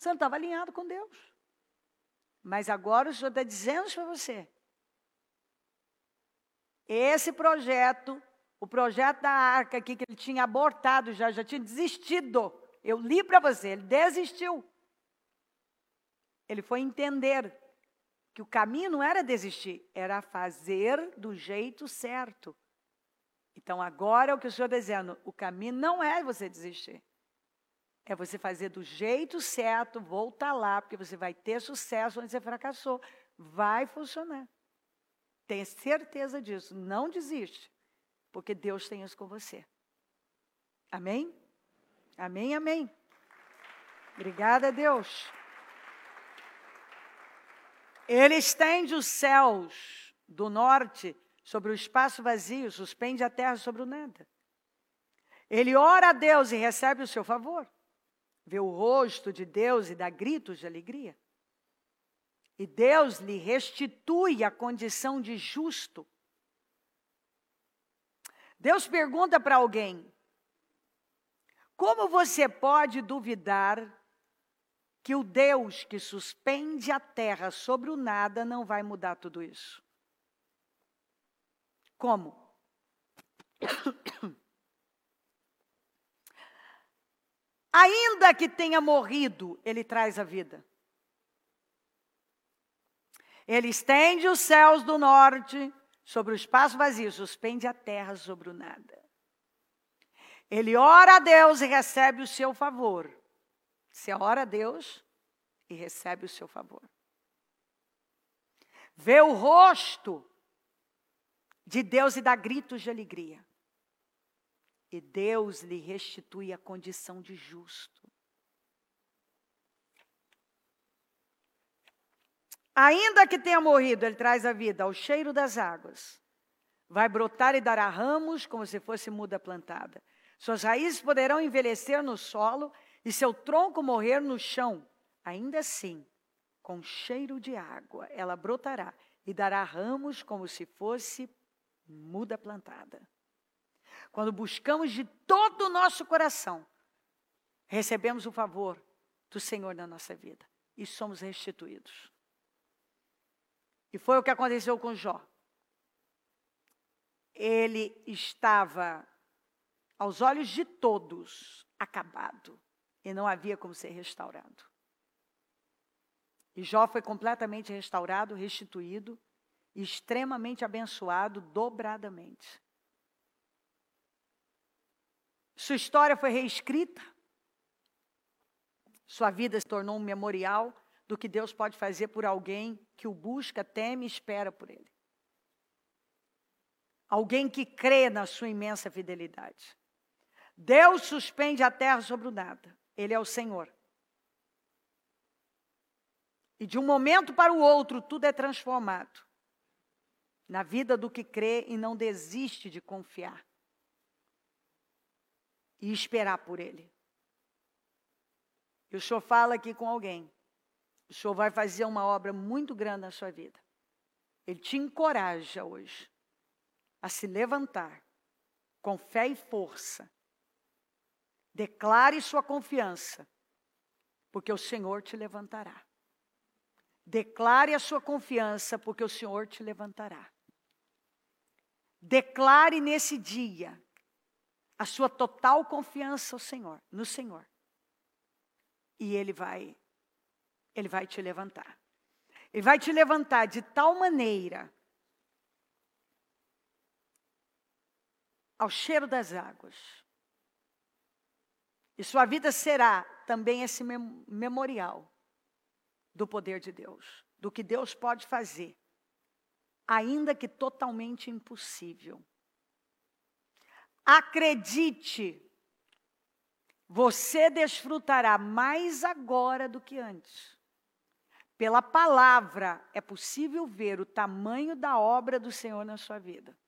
Você não estava alinhado com Deus. Mas agora o Senhor está dizendo para você. Esse projeto, o projeto da arca aqui, que ele tinha abortado já tinha desistido. Eu li para você, ele desistiu. Ele foi entender que o caminho não era desistir, era fazer do jeito certo. Então agora o que o Senhor está dizendo, o caminho não é você desistir. É você fazer do jeito certo, voltar lá, porque você vai ter sucesso onde você fracassou. Vai funcionar. Tenha certeza disso. Não desiste, porque Deus tem isso com você. Amém? Amém, amém. Obrigada a Deus. Ele estende os céus do norte sobre o espaço vazio, suspende a terra sobre o nada. Ele ora a Deus e recebe o seu favor. Vê o rosto de Deus e dá gritos de alegria. E Deus lhe restitui a condição de justo. Deus pergunta para alguém: como você pode duvidar que o Deus que suspende a terra sobre o nada não vai mudar tudo isso? Como? Ainda que tenha morrido, ele traz a vida. Ele estende os céus do norte sobre o espaço vazio, suspende a terra sobre o nada. Ele ora a Deus e recebe o seu favor. Você ora a Deus e recebe o seu favor. Vê o rosto de Deus e dá gritos de alegria. E Deus lhe restitui a condição de justo. Ainda que tenha morrido, ele traz a vida ao cheiro das águas. Vai brotar e dará ramos como se fosse muda plantada. Suas raízes poderão envelhecer no solo e seu tronco morrer no chão. Ainda assim, com cheiro de água, ela brotará e dará ramos como se fosse muda plantada. Quando buscamos de todo o nosso coração, recebemos o favor do Senhor na nossa vida e somos restituídos. E foi o que aconteceu com Jó. Ele estava, aos olhos de todos, acabado. E não havia como ser restaurado. E Jó foi completamente restaurado, restituído, e extremamente abençoado, dobradamente. Sua história foi reescrita. Sua vida se tornou um memorial do que Deus pode fazer por alguém que o busca, teme e espera por ele. Alguém que crê na sua imensa fidelidade. Deus suspende a terra sobre o nada. Ele é o Senhor. E de um momento para o outro, tudo é transformado. Na vida do que crê e não desiste de confiar. E esperar por Ele. E o Senhor fala aqui com alguém. O Senhor vai fazer uma obra muito grande na sua vida. Ele te encoraja hoje a se levantar com fé e força. Declare sua confiança, porque o Senhor te levantará. Declare a sua confiança, porque o Senhor te levantará. Declare nesse dia a sua total confiança ao Senhor, no Senhor. E Ele vai te levantar. Ele vai te levantar de tal maneira ao cheiro das águas. E sua vida será também esse memorial do poder de Deus, do que Deus pode fazer, ainda que totalmente impossível. Acredite, você desfrutará mais agora do que antes. Pela palavra é possível ver o tamanho da obra do Senhor na sua vida.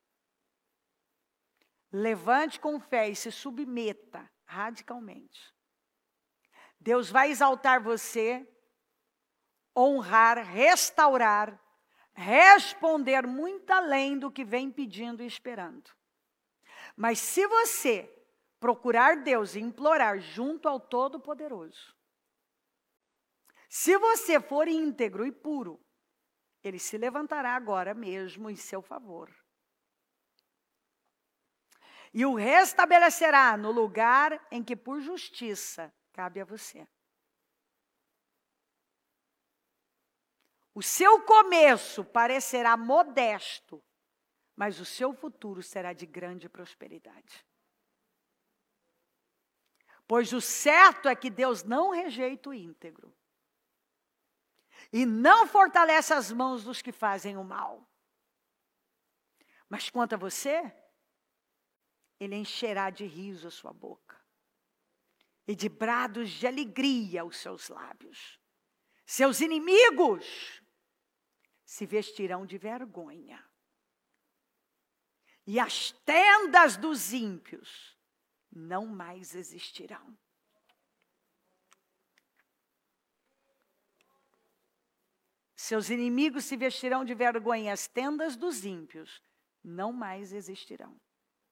Levante com fé e se submeta radicalmente. Deus vai exaltar você, honrar, restaurar, responder muito além do que vem pedindo e esperando. Mas se você procurar Deus e implorar junto ao Todo-Poderoso, Se você for íntegro e puro, ele se levantará agora mesmo em seu favor. E o restabelecerá no lugar em que por justiça cabe a você. O seu começo parecerá modesto, mas o seu futuro será de grande prosperidade. Pois o certo é que Deus não rejeita o íntegro. E não fortalece as mãos dos que fazem o mal. Mas quanto a você, ele encherá de riso a sua boca. E de brados de alegria os seus lábios. Seus inimigos se vestirão de vergonha. E as tendas dos ímpios não mais existirão. Seus inimigos se vestirão de vergonha, as tendas dos ímpios não mais existirão.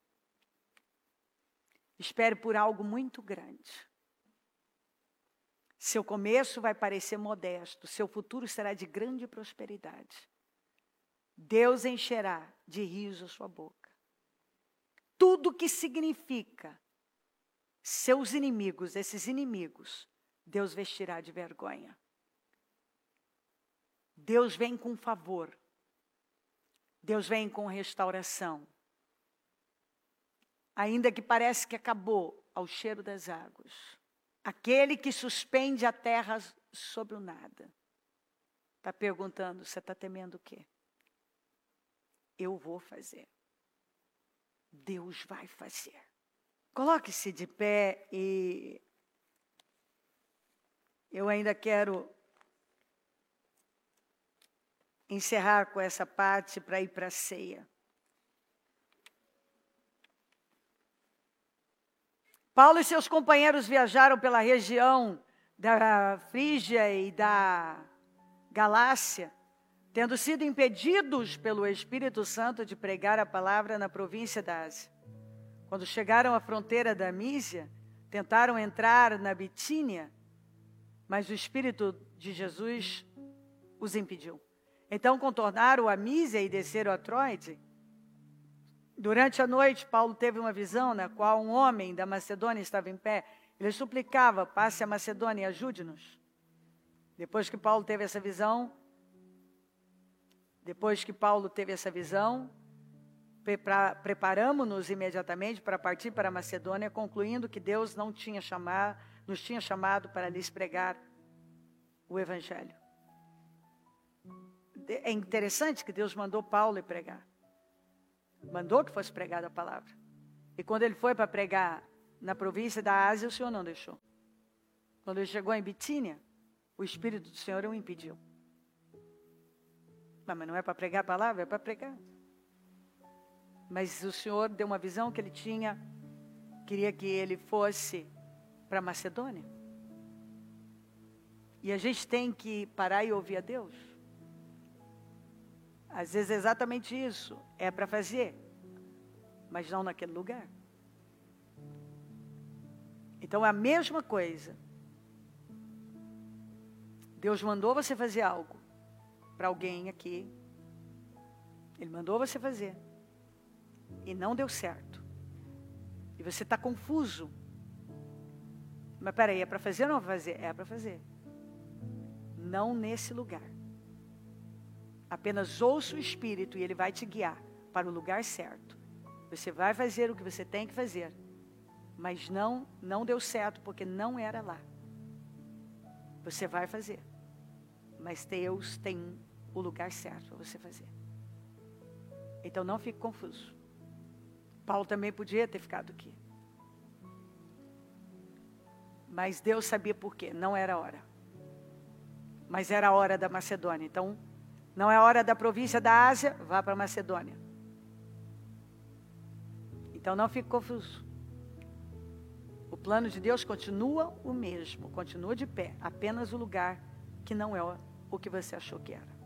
Espere por algo muito grande. Seu começo vai parecer modesto, seu futuro será de grande prosperidade. Deus encherá de riso a sua boca. Tudo que significa seus inimigos, esses inimigos, Deus vestirá de vergonha. Deus vem com favor. Deus vem com restauração. Ainda que parece que acabou, ao cheiro das águas. Aquele que suspende a terra sobre o nada. Está perguntando, você está temendo o quê? Eu vou fazer. Deus vai fazer. Coloque-se de pé e eu ainda quero encerrar com essa parte para ir para a ceia. Paulo e seus companheiros viajaram pela região da Frígia e da Galácia, tendo sido impedidos pelo Espírito Santo de pregar a palavra na província da Ásia. Quando chegaram à fronteira da Mísia, tentaram entrar na Bitínia, mas o Espírito de Jesus os impediu. Então contornaram a Mísia e desceram a Troade. Durante a noite, Paulo teve uma visão na qual um homem da Macedônia estava em pé. Ele suplicava, passe a Macedônia e ajude-nos. Depois que Paulo teve essa visão, preparamos-nos imediatamente para partir para a Macedônia, concluindo que Deus nos tinha chamado para lhes pregar o Evangelho. É interessante que Deus mandou Paulo ir pregar. Mandou que fosse pregada a palavra. E quando ele foi para pregar na província da Ásia, o Senhor não deixou. Quando ele chegou em Bitínia, o Espírito do Senhor o impediu. Mas não é para pregar a palavra, é para pregar. Mas o Senhor deu uma visão que ele tinha, queria que ele fosse para a Macedônia. E a gente tem que parar e ouvir a Deus. Às vezes é exatamente isso, é para fazer, mas não naquele lugar. Então é a mesma coisa. Deus mandou você fazer algo para alguém aqui. Ele mandou você fazer. E não deu certo. E você está confuso. Mas peraí, é para fazer ou não para fazer? É para fazer. Não nesse lugar. Apenas ouça o Espírito e Ele vai te guiar para o lugar certo. Você vai fazer o que você tem que fazer. Mas não deu certo porque não era lá. Você vai fazer. Mas Deus tem o lugar certo para você fazer. Então não fique confuso. Paulo também podia ter ficado aqui. Mas Deus sabia por quê. Não era a hora. Mas era a hora da Macedônia. Então, não é a hora da província da Ásia, vá para a Macedônia. Então não fique confuso. O plano de Deus continua o mesmo, continua de pé. Apenas o lugar que não é o que você achou que era.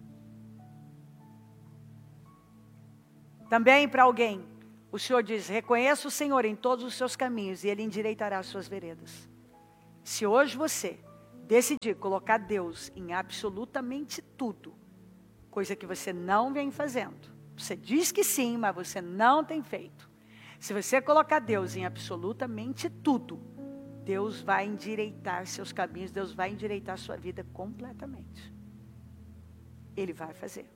Também para alguém, o Senhor diz, reconheça o Senhor em todos os seus caminhos e Ele endireitará as suas veredas. Se hoje você decidir colocar Deus em absolutamente tudo, coisa que você não vem fazendo. Você diz que sim, mas você não tem feito. Se você colocar Deus em absolutamente tudo, Deus vai endireitar seus caminhos, Deus vai endireitar sua vida completamente. Ele vai fazer.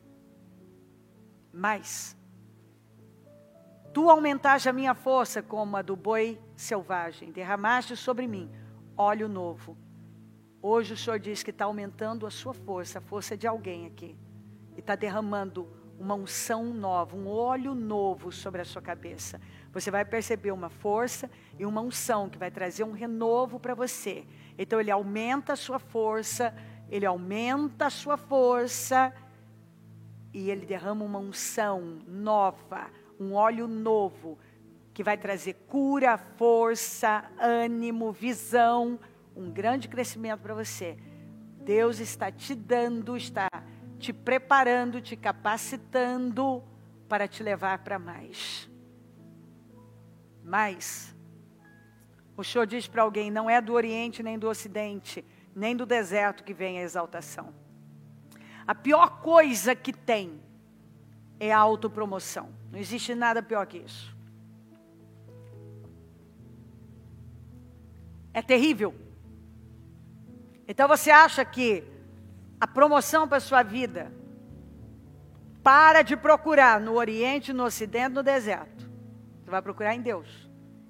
Mas, tu aumentaste a minha força como a do boi selvagem, derramaste sobre mim óleo novo. Hoje o Senhor diz que está aumentando a sua força, a força de alguém aqui. E está derramando uma unção nova, um óleo novo sobre a sua cabeça. Você vai perceber uma força e uma unção que vai trazer um renovo para você. Então ele aumenta a sua força, ele aumenta a sua força e ele derrama uma unção nova, um óleo novo, que vai trazer cura, força, ânimo, visão, um grande crescimento para você. Deus está te dando, está te preparando, te capacitando para te levar para mais. Mas, o Senhor diz para alguém, não é do Oriente, nem do Ocidente, nem do deserto que vem a exaltação. A pior coisa que tem é a autopromoção. Não existe nada pior que isso. É terrível. Então você acha que a promoção para a sua vida, para de procurar no Oriente, no Ocidente, no deserto. Você vai procurar em Deus.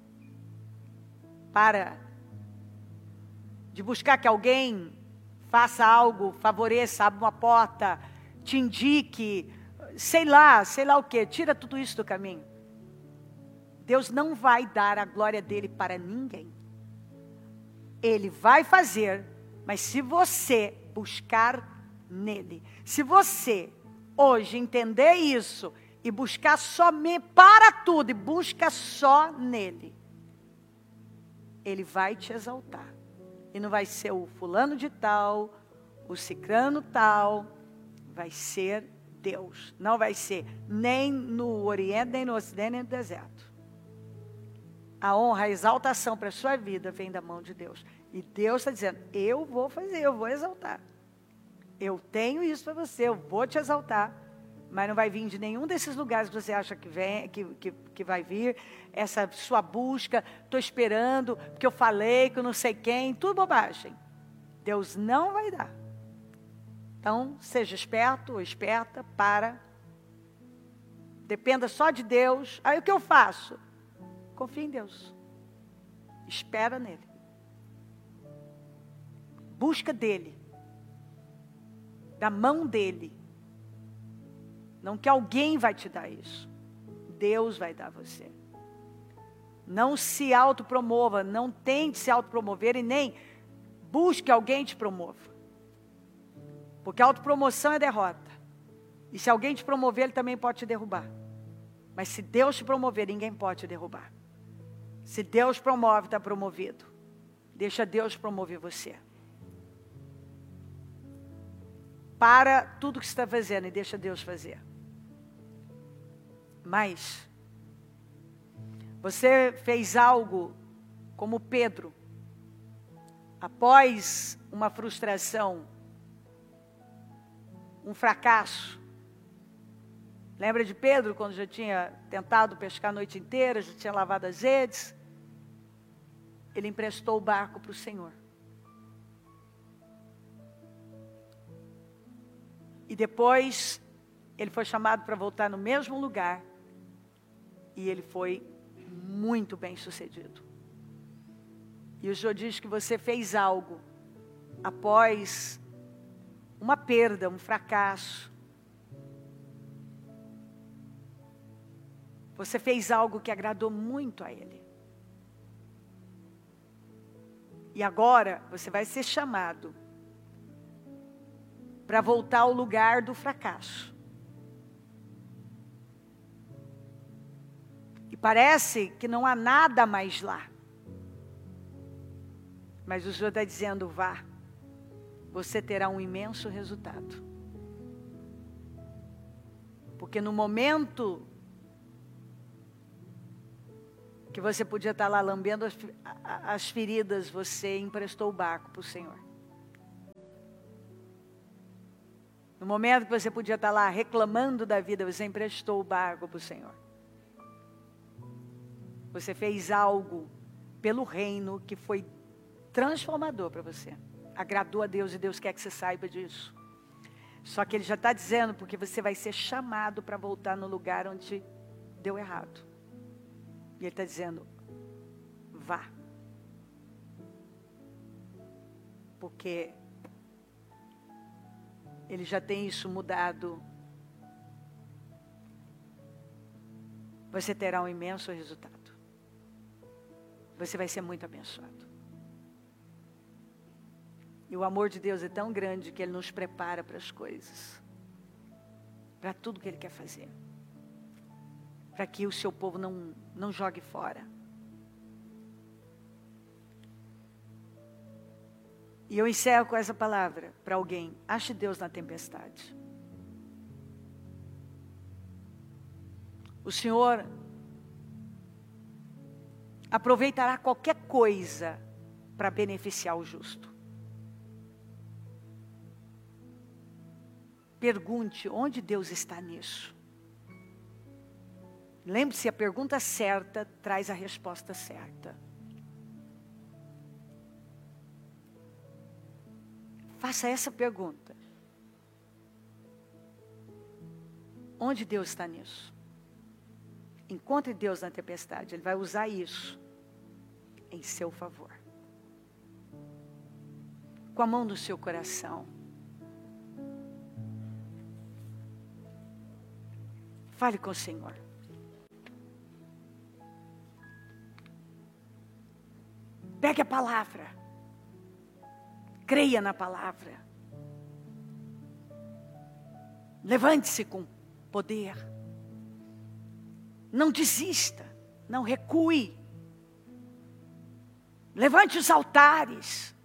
Para de buscar que alguém faça algo, favoreça, abra uma porta, te indique, sei lá o que, tira tudo isso do caminho. Deus não vai dar a glória dele para ninguém. Ele vai fazer, mas se você buscar nele, se você hoje entender isso e buscar somente, para tudo e busca só nele, ele vai te exaltar. E não vai ser o fulano de tal, o cicrano tal, vai ser Deus. Não vai ser nem no Oriente, nem no Ocidente, nem no deserto. A honra, a exaltação para a sua vida vem da mão de Deus. E Deus está dizendo, eu vou fazer, eu vou exaltar. Eu tenho isso para você, eu vou te exaltar. Mas não vai vir de nenhum desses lugares que você acha que vem, que vai vir. Essa sua busca, estou esperando, porque eu falei que eu não sei quem, tudo bobagem. Deus não vai dar. Então, seja esperto ou esperta, dependa só de Deus. Aí o que eu faço? Confia em Deus. Espera nele. Busca dele. Da mão dele. Não que alguém vai te dar isso. Deus vai dar a você. Não se autopromova, não tente se autopromover e nem busque alguém te promova. Porque a autopromoção é derrota. E se alguém te promover, ele também pode te derrubar. Mas se Deus te promover, ninguém pode te derrubar. Se Deus promove, está promovido. Deixa Deus promover você. Para tudo que você está fazendo e deixa Deus fazer. Mas, você fez algo como Pedro, após uma frustração, um fracasso. Lembra de Pedro, quando já tinha tentado pescar a noite inteira, já tinha lavado as redes? Ele emprestou o barco para o Senhor. E depois, ele foi chamado para voltar no mesmo lugar. E ele foi muito bem sucedido. E o Senhor diz que você fez algo após uma perda, um fracasso. Você fez algo que agradou muito a Ele. E agora você vai ser chamado para voltar ao lugar do fracasso. E parece que não há nada mais lá. Mas o Senhor está dizendo, vá. Você terá um imenso resultado. Porque no momento que você podia estar lá lambendo as feridas, você emprestou o barco para o Senhor. No momento que você podia estar lá reclamando da vida, você emprestou o barco para o Senhor. Você fez algo pelo reino que foi transformador para você. Agradou a Deus e Deus quer que você saiba disso. Só que Ele já está dizendo, porque você vai ser chamado para voltar no lugar onde deu errado. E Ele está dizendo, vá. Porque Ele já tem isso mudado. Você terá um imenso resultado. Você vai ser muito abençoado. E o amor de Deus é tão grande que Ele nos prepara para as coisas. Para tudo que Ele quer fazer. Para que o seu povo não jogue fora. E eu encerro com essa palavra para alguém. Ache Deus na tempestade. O Senhor aproveitará qualquer coisa para beneficiar o justo. Pergunte onde Deus está nisso. Lembre-se, a pergunta certa traz a resposta certa. Faça essa pergunta. Onde Deus está nisso? Encontre Deus na tempestade. Ele vai usar isso em seu favor. Com a mão no seu coração. Fale com o Senhor. Pegue a palavra. Creia na palavra. Levante-se com poder. Não desista. Não recue. Levante os altares.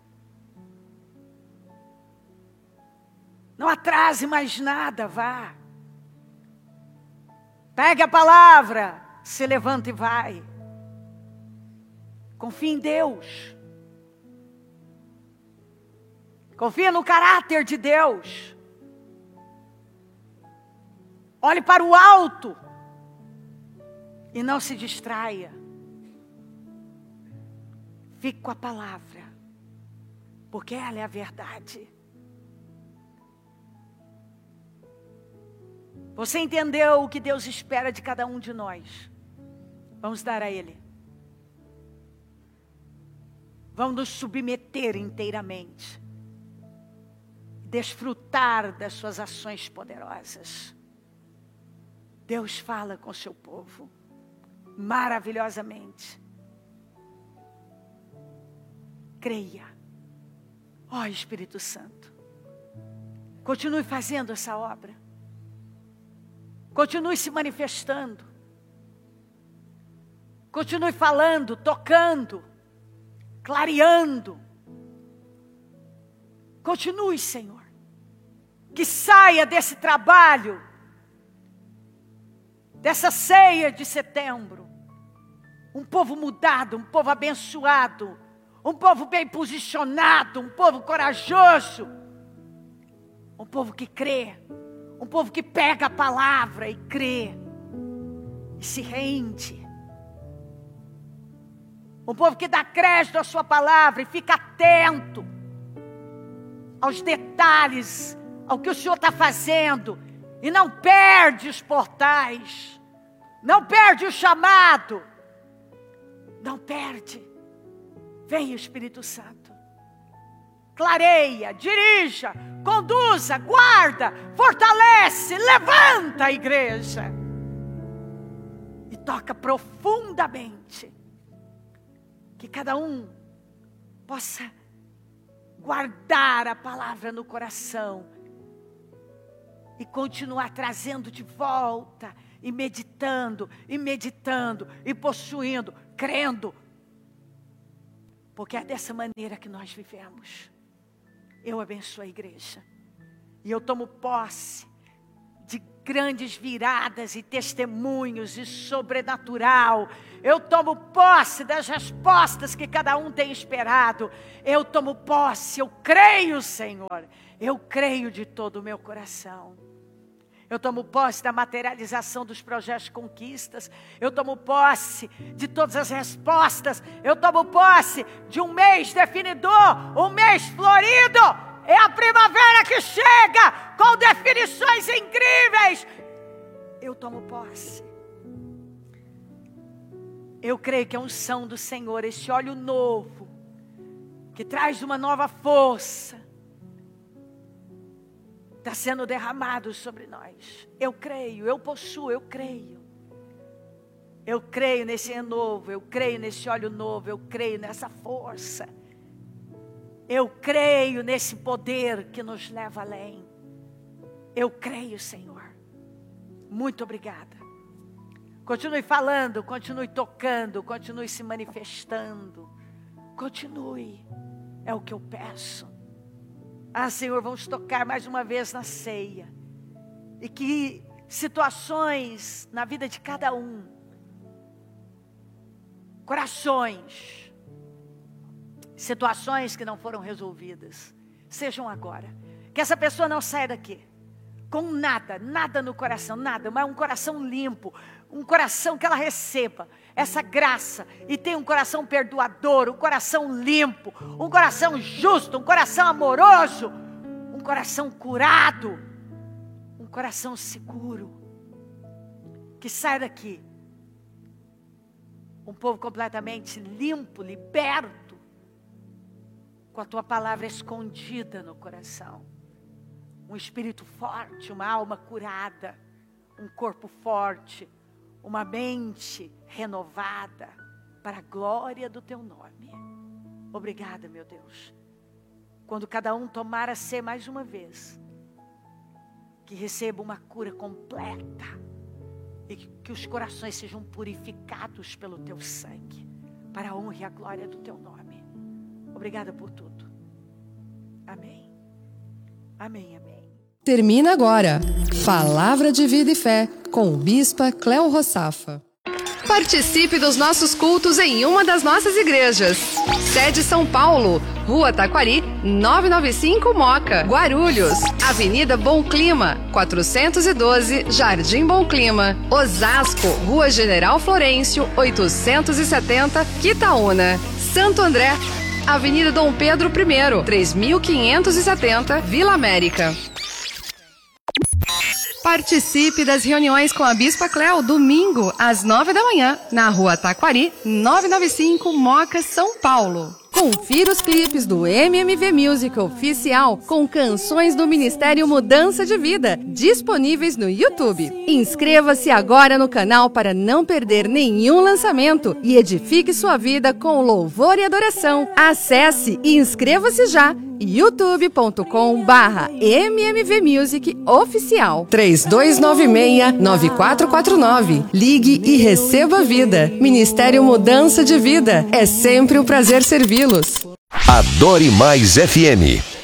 Não atrase mais nada, vá. Pegue a palavra, se levanta e vai. Confie em Deus. Confia no caráter de Deus. Olhe para o alto. E não se distraia. Fique com a palavra. Porque ela é a verdade. Você entendeu o que Deus espera de cada um de nós? Vamos dar a Ele. Vamos nos submeter inteiramente. Desfrutar das suas ações poderosas. Deus fala com o seu povo. Maravilhosamente. Creia. Ó Espírito Santo. Continue fazendo essa obra. Continue se manifestando. Continue falando, tocando, clareando. Continue, Senhor. Que saia desse trabalho, dessa ceia de setembro, um povo mudado, um povo abençoado, um povo bem posicionado, um povo corajoso, um povo que crê. Um povo que pega a palavra e crê. E se rende. Um povo que dá crédito à sua palavra e fica atento aos detalhes, ao que o Senhor está fazendo. E não perde os portais. Não perde o chamado. Não perde. Vem, Espírito Santo. Clareia, dirija, conduza, guarda, fortalece, levanta a igreja. E toca profundamente. Que cada um possa guardar a palavra no coração. E continuar trazendo de volta. E meditando, e possuindo, crendo. Porque é dessa maneira que nós vivemos. Eu abençoo a igreja. E eu tomo posse de grandes viradas e testemunhos e sobrenatural. Eu tomo posse das respostas que cada um tem esperado. Eu tomo posse, eu creio, Senhor. Eu creio de todo o meu coração. Eu tomo posse da materialização dos projetos de conquistas. Eu tomo posse de todas as respostas. Eu tomo posse de um mês definidor, um mês florido. É a primavera que chega com definições incríveis. Eu tomo posse. Eu creio que a unção do Senhor, esse óleo novo, que traz uma nova força, está sendo derramado sobre nós. Eu creio, eu possuo, eu creio. Eu creio nesse renovo, eu creio nesse óleo novo, eu creio nessa força. Eu creio nesse poder que nos leva além. Eu creio, Senhor. Muito obrigada. Continue falando, continue tocando, continue se manifestando. Continue. É o que eu peço. Ah, Senhor, vamos tocar mais uma vez na ceia. E que situações na vida de cada um, corações, situações que não foram resolvidas, sejam agora. Que essa pessoa não saia daqui com nada, nada no coração, nada, mas um coração limpo, um coração que ela receba essa graça e tenha um coração perdoador, um coração limpo, um coração justo, um coração amoroso, um coração curado, um coração seguro. Que saia daqui um povo completamente limpo, liberto, com a tua palavra escondida no coração. Um espírito forte, uma alma curada, um corpo forte, uma mente renovada, para a glória do teu nome. Obrigada, meu Deus. Quando cada um tomar a ceia mais uma vez, que receba uma cura completa, e que os corações sejam purificados pelo teu sangue, para a honra e a glória do teu nome. Obrigada por tudo. Amém. Amém, amém. Termina agora Palavra de Vida e Fé com o Bispa Cléo Rossafa. Participe dos nossos cultos em uma das nossas igrejas. Sede São Paulo, Rua Taquari, 995 Moca. Guarulhos, Avenida Bom Clima, 412, Jardim Bom Clima. Osasco, Rua General Florencio, 870, Quitaúna. Santo André, Avenida Dom Pedro I, 3570, Vila América. Participe das reuniões com a Bispa Cléo, domingo, às 9 da manhã, na Rua Taquari, 995, Moca, São Paulo. Confira os clipes do MMV Music Oficial com canções do Ministério Mudança de Vida, disponíveis no YouTube. Inscreva-se agora no canal para não perder nenhum lançamento e edifique sua vida com louvor e adoração. Acesse e inscreva-se já, youtube.com/MMV Music Oficial. 3296-9449. Ligue e receba vida. Ministério Mudança de Vida. É sempre um prazer servi-los. Adore Mais FM.